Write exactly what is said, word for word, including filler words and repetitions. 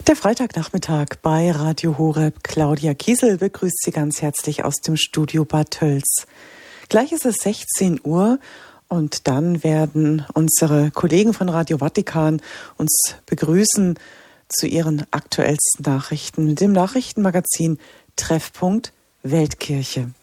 Der Freitagnachmittag bei Radio Horeb. Claudia Kiesel begrüßt Sie ganz herzlich aus dem Studio Bad Tölz. Gleich ist es sechzehn Uhr und dann werden unsere Kollegen von Radio Vatikan uns begrüßen zu ihren aktuellsten Nachrichten mit dem Nachrichtenmagazin Treffpunkt Weltkirche.